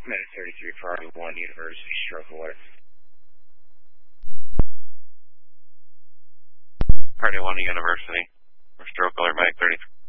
Minute 33 for RD1 University stroke alert. RD1 University, stroke alert, Mike 33.